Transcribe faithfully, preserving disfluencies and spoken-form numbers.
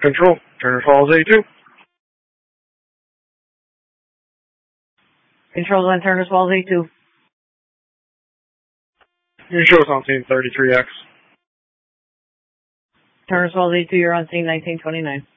Control, Turner Falls A two. Control's on Turner Falls A two. You show us on scene thirty-three X. Turner Falls A two, you're on scene nineteen twenty-nine.